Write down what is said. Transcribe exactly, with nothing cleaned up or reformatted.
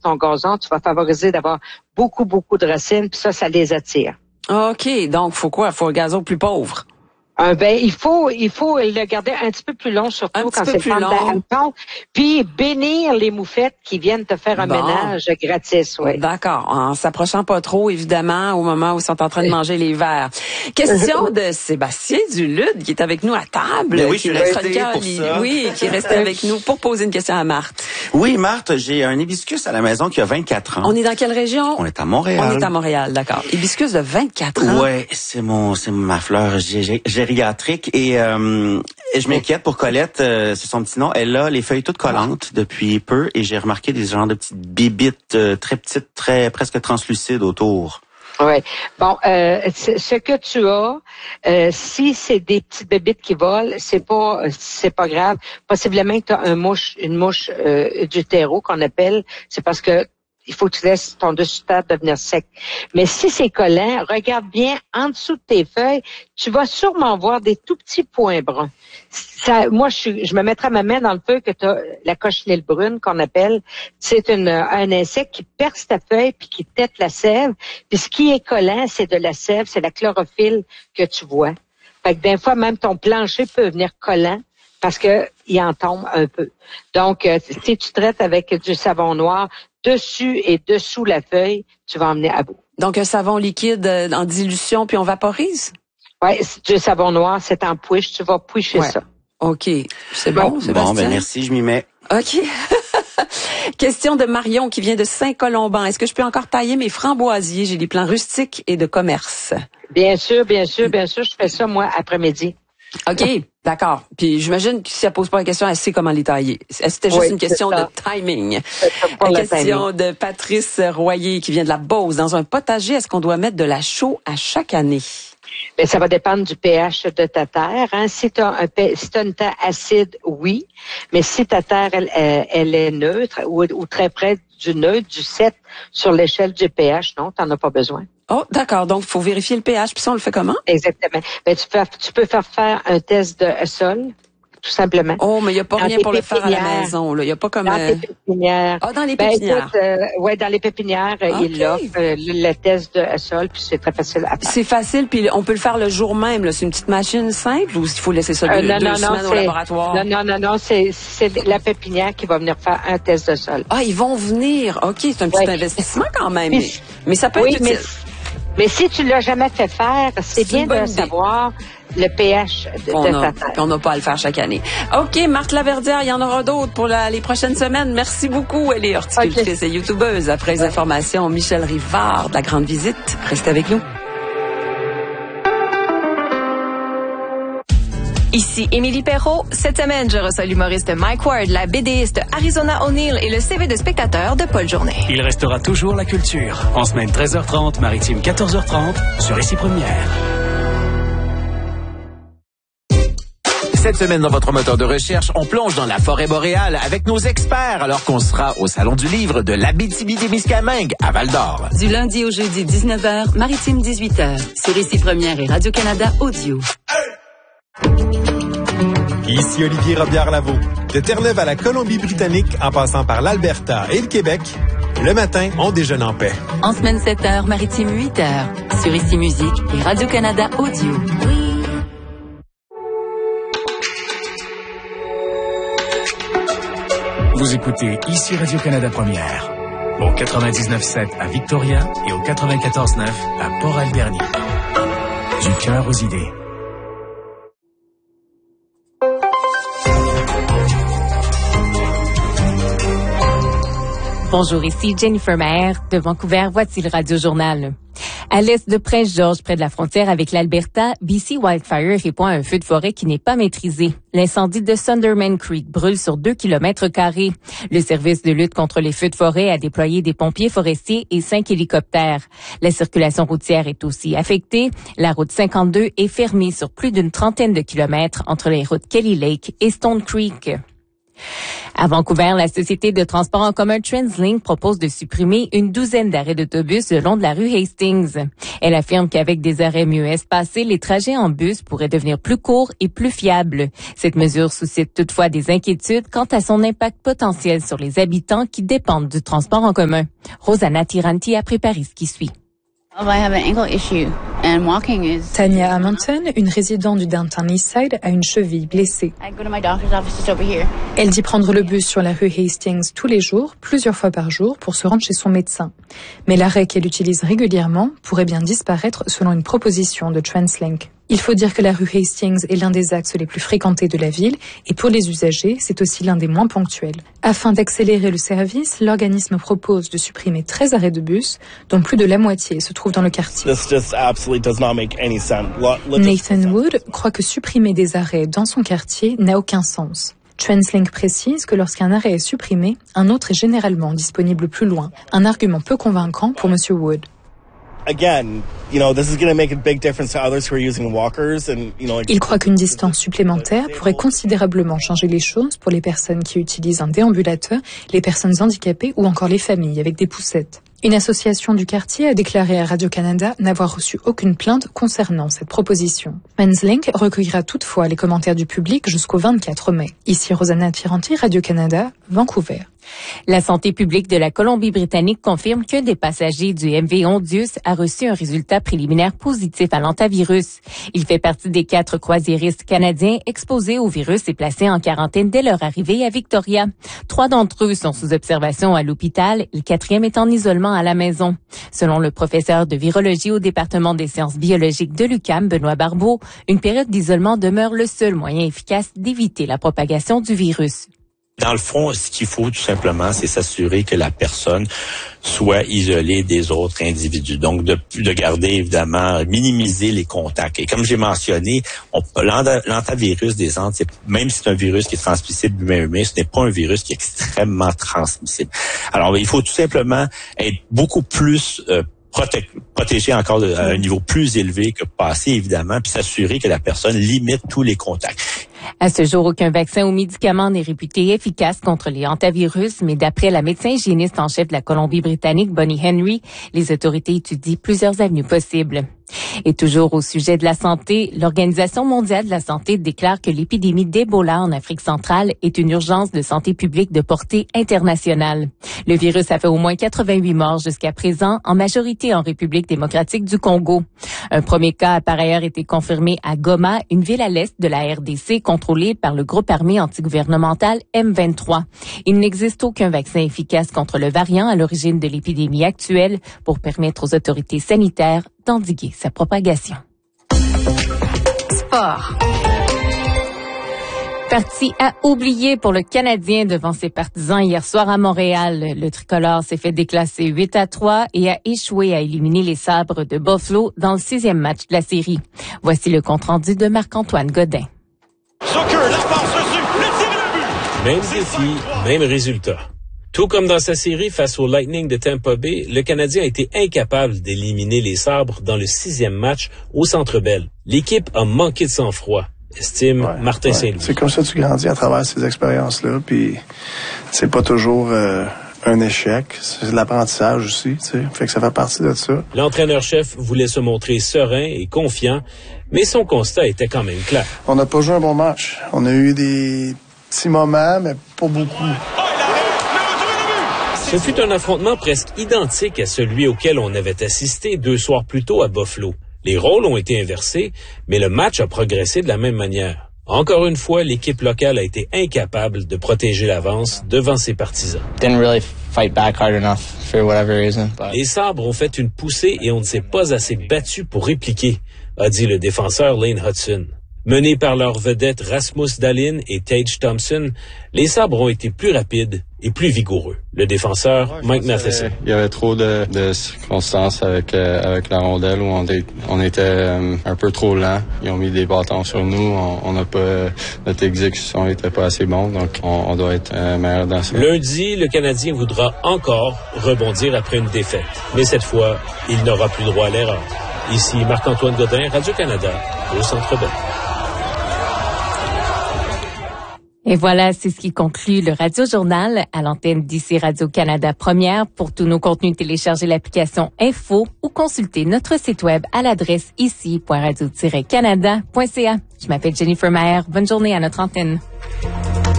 ton gazon, tu vas favoriser d'avoir beaucoup, beaucoup de racines, puis ça, ça les attire. OK, donc faut quoi? Faut un gazon plus pauvre. Euh, ben, il faut, il faut le garder un petit peu plus long, surtout quand c'est le temps de la hameçon. Puis bénir les moufettes qui viennent te faire un bon. ménage gratis, oui. D'accord. En s'approchant pas trop, évidemment, au moment où ils sont en train de manger les verres. Question de Sébastien Dulude, qui est avec nous à table. Mais oui, qui je suis resté pour ça. Oui, qui est resté avec nous pour poser une question à Marthe. Oui, Marthe, j'ai un hibiscus à la maison qui a vingt-quatre ans. On est dans quelle région? On est à Montréal. On est à Montréal, d'accord. Hibiscus de vingt-quatre ans. Ouais, c'est mon, c'est ma fleur gériatrique et euh, je m'inquiète pour Colette, euh, c'est son petit nom. Elle a les feuilles toutes collantes depuis peu et j'ai remarqué des genres de petites bibites euh, très petites, très presque translucides autour. Oui. Bon, euh, ce que tu as, euh, si c'est des petites bébites qui volent, c'est pas, c'est pas grave. Possiblement que tu as un mouche, une mouche euh, du terreau qu'on appelle. C'est parce que il faut que tu laisses ton dessus de terre devenir sec. Mais si c'est collant, regarde bien en dessous de tes feuilles, tu vas sûrement voir des tout petits points bruns. Ça, moi, je, je me mettrais ma main dans le feu que tu as la cochenille brune qu'on appelle. C'est une, un insecte qui perce ta feuille puis qui tète la sève. Puis ce qui est collant, c'est de la sève, c'est la chlorophylle que tu vois. Fait que des fois, même ton plancher peut venir collant parce que il en tombe un peu. Donc, euh, si tu traites avec du savon noir, dessus et dessous la feuille, tu vas emmener à bout. Donc, un savon liquide en dilution, puis on vaporise? Oui, du savon noir, c'est en pouiche. Tu vas pouicher ouais. ça. OK. C'est bon, bon Sébastien? Bon, ben merci, je m'y mets. OK. Question de Marion qui vient de Saint-Colomban. Est-ce que je peux encore tailler mes framboisiers? J'ai des plants rustiques et de commerce. Bien sûr, bien sûr, bien sûr. Je fais ça, moi, après-midi. OK, d'accord. Puis j'imagine que si elle pose pas la question, elle sait comment les tailler. C'était juste oui, une question de timing. Une question timing. de Patrice Royer qui vient de la Beauce. Dans un potager, est-ce qu'on doit mettre de la chaux à chaque année? Bien, ça va dépendre du pH de ta terre. Hein. Si tu as un si t'as une terre acide, oui. Mais si ta terre, elle, elle est neutre ou, ou très près du neutre, du sept sur l'échelle du pH, non, tu n'en as pas besoin. Oh, d'accord. Donc, il faut vérifier le pH. Puis ça, on le fait comment? Exactement. Ben, tu peux, tu peux faire faire un test de sol, tout simplement. Oh, mais il n'y a pas dans rien pour le faire à la maison, là. Il n'y a pas comme... Dans les pépinières. Ah, dans les ben, pépinières. Écoute, euh, ouais, dans les pépinières, okay. il offre euh, le, le test de sol, puis c'est très facile à faire. C'est facile, puis on peut le faire le jour même, là. C'est une petite machine simple ou il faut laisser ça deux, euh, non, deux non, semaines non, au laboratoire? Non, non, non, non, c'est, c'est la pépinière qui va venir faire un test de sol. Ah, ils vont venir. OK, c'est un petit ouais. investissement quand même. Mais, mais ça peut oui, être utile. Mais, mais si tu l'as jamais fait faire, c'est, c'est bien de idée. savoir le pH de, on de a, ta terre. On n'a pas à le faire chaque année. OK, Marthe Laverdière, il y en aura d'autres pour la, les prochaines semaines. Merci beaucoup. Elle est horticultrice okay. et youtubeuse. Après les ouais. informations, Michel Rivard de La Grande Visite. Restez avec nous. Ici Émilie Perrault. Cette semaine, je reçois l'humoriste Mike Ward, la BDiste Arizona O'Neill et le C V de spectateur de Paul Journet. Il restera toujours la culture. En semaine treize heures trente, maritime quatorze heures trente, sur Ici Première. Cette semaine, dans votre moteur de recherche, on plonge dans la forêt boréale avec nos experts alors qu'on sera au Salon du Livre de l'Abitibi-Témiscamingue à Val-d'Or. Du lundi au jeudi, dix-neuf heures, maritime dix-huit heures, sur Ici Première et Radio-Canada Audio. Ici Olivier Robillard-Lavaux. De Terre-Neuve à la Colombie-Britannique, en passant par l'Alberta et le Québec, le matin, on déjeune en paix. En semaine sept heures, maritime huit heures, sur Ici Musique et Radio-Canada Audio. Oui. Vous écoutez Ici Radio-Canada Première, au quatre-vingt-dix-neuf sept à Victoria et au quatre-vingt-quatorze neuf à Port-Alberni. Du cœur aux idées. Bonjour, ici Jennifer Maher de Vancouver. Voici le Radio-Journal. À l'est de Prince George, près de la frontière avec l'Alberta, B C Wildfire répond à un feu de forêt qui n'est pas maîtrisé. L'incendie de Sunderman Creek brûle sur deux kilomètres carrés. Le service de lutte contre les feux de forêt a déployé des pompiers forestiers et cinq hélicoptères. La circulation routière est aussi affectée. La route cinquante-deux est fermée sur plus d'une trentaine de kilomètres entre les routes Kelly Lake et Stone Creek. À Vancouver, la société de transport en commun TransLink propose de supprimer une douzaine d'arrêts d'autobus le long de la rue Hastings. Elle affirme qu'avec des arrêts mieux espacés, les trajets en bus pourraient devenir plus courts et plus fiables. Cette mesure suscite toutefois des inquiétudes quant à son impact potentiel sur les habitants qui dépendent du transport en commun. Rosanna Tiranti a préparé ce qui suit. Tanya Hamilton, une résidente du Downtown Eastside, a une cheville blessée. Elle dit prendre le bus sur la rue Hastings tous les jours, plusieurs fois par jour, pour se rendre chez son médecin. Mais l'arrêt qu'elle utilise régulièrement pourrait bien disparaître selon une proposition de TransLink. Il faut dire que la rue Hastings est l'un des axes les plus fréquentés de la ville et pour les usagers, c'est aussi l'un des moins ponctuels. Afin d'accélérer le service, l'organisme propose de supprimer treize arrêts de bus, dont plus de la moitié se trouvent dans le quartier. Nathan Wood croit que supprimer des arrêts dans son quartier n'a aucun sens. TransLink précise que lorsqu'un arrêt est supprimé, un autre est généralement disponible plus loin. Un argument peu convaincant pour M. Wood. Il croit qu'une distance supplémentaire pourrait considérablement changer les choses pour les personnes qui utilisent un déambulateur, les personnes handicapées ou encore les familles avec des poussettes. Une association du quartier a déclaré à Radio-Canada n'avoir reçu aucune plainte concernant cette proposition. TransLink recueillera toutefois les commentaires du public jusqu'au vingt-quatre mai. Ici Rosanna Tiranti, Radio-Canada, Vancouver. La santé publique de la Colombie-Britannique confirme qu'un des passagers du M V Hondius a reçu un résultat préliminaire positif à l'hantavirus. Il fait partie des quatre croisiéristes canadiens exposés au virus et placés en quarantaine dès leur arrivée à Victoria. Trois d'entre eux sont sous observation à l'hôpital, le quatrième est en isolement à la maison. Selon le professeur de virologie au département des sciences biologiques de l'U Q A M, Benoît Barbeau, une période d'isolement demeure le seul moyen efficace d'éviter la propagation du virus. Dans le fond, ce qu'il faut tout simplement, c'est s'assurer que la personne soit isolée des autres individus. Donc, de, de garder, évidemment, minimiser les contacts. Et comme j'ai mentionné, on, l'hantavirus des Andes, c'est, même si c'est un virus qui est transmissible humain-humain, ce n'est pas un virus qui est extrêmement transmissible. Alors, il faut tout simplement être beaucoup plus euh, Proté- protéger encore de, à un niveau plus élevé que passé, évidemment, puis s'assurer que la personne limite tous les contacts. À ce jour, aucun vaccin ou médicament n'est réputé efficace contre les hantavirus, mais d'après la médecin hygiéniste en chef de la Colombie-Britannique, Bonnie Henry, les autorités étudient plusieurs avenues possibles. Et toujours au sujet de la santé, l'Organisation mondiale de la santé déclare que l'épidémie d'Ebola en Afrique centrale est une urgence de santé publique de portée internationale. Le virus a fait au moins quatre-vingt-huit morts jusqu'à présent, en majorité en République démocratique du Congo. Un premier cas a par ailleurs été confirmé à Goma, une ville à l'est de la R D C contrôlée par le groupe armé antigouvernemental M vingt-trois. Il n'existe aucun vaccin efficace contre le variant à l'origine de l'épidémie actuelle pour permettre aux autorités sanitaires d'endiguer sa propagation. Sport. Partie à oublier pour le Canadien devant ses partisans hier soir à Montréal. Le tricolore s'est fait déclasser huit à trois et a échoué à éliminer les Sabres de Buffalo dans le sixième match de la série. Voici le compte-rendu de Marc-Antoine Godin. Même défi, même résultat. Tout comme dans sa série face au Lightning de Tampa Bay, le Canadien a été incapable d'éliminer les Sabres dans le sixième match au Centre Bell. L'équipe a manqué de sang-froid, estime ouais, Martin ouais. Saint-Louis. C'est comme ça que tu grandis à travers ces expériences-là, puis c'est pas toujours euh, un échec, c'est de l'apprentissage aussi, tu sais, fait que ça fait partie de ça. L'entraîneur-chef voulait se montrer serein et confiant, mais son constat était quand même clair. On n'a pas joué un bon match. On a eu des petits moments, mais pas beaucoup. Ce fut un affrontement presque identique à celui auquel on avait assisté deux soirs plus tôt à Buffalo. Les rôles ont été inversés, mais le match a progressé de la même manière. Encore une fois, l'équipe locale a été incapable de protéger l'avance devant ses partisans. Didn't really fight back hard enough for whatever reason. But... Les Sabres ont fait une poussée et on ne s'est pas assez battu pour répliquer, a dit le défenseur Lane Hudson. Menés par leurs vedettes Rasmus Dahlin et Tage Thompson, les Sabres ont été plus rapides et plus vigoureux. Le défenseur, Mike Matheson. Il y avait trop de, de circonstances avec euh, avec la rondelle où on, est, on était euh, un peu trop lent. Ils ont mis des bâtons sur nous. On n'a pas notre exécution était pas assez bonne, donc on, on doit être euh, meilleur dans ça. Lundi, le Canadien voudra encore rebondir après une défaite, mais cette fois, il n'aura plus droit à l'erreur. Ici Marc-Antoine Godin, Radio-Canada, au Centre Bell. Et voilà, c'est ce qui conclut le Radio Journal à l'antenne d'ici Radio-Canada Première. Pour tous nos contenus, téléchargez l'application Info ou consultez notre site web à l'adresse ici point radio tiret canada point c a. Je m'appelle Jennifer Maher. Bonne journée à notre antenne.